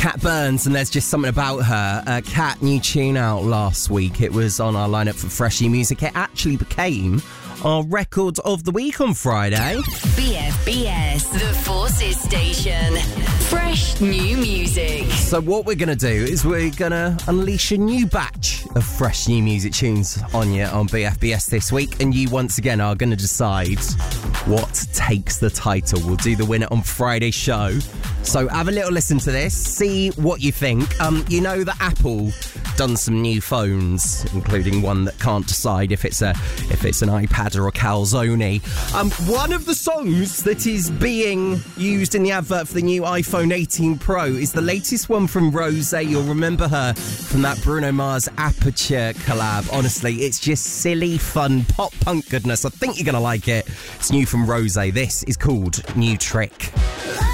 Kat Burns, and There's Just Something About Her. Kat, new tune out last week. It was on our lineup for Fresh New Music. It actually became our record of the week on Friday. BFBS, the Forces Station. Fresh New Music. So what we're going to do is we're going to unleash a new batch of fresh new music tunes on you on BFBS this week, and you once again are going to decide what takes the title. We'll do the winner on Friday's show. So have a little listen to this, see what you think. You know that Apple done some new phones, including one that can't decide if it's an iPad or a calzone. One of the songs that is being used in the advert for the new iPhone 18 Pro is the latest one from Rosé. You'll remember her from that Bruno Mars Aperture collab. Honestly, it's just silly, fun, pop punk goodness. I think you're going to like it. It's new from Rosé. This is called New Trick.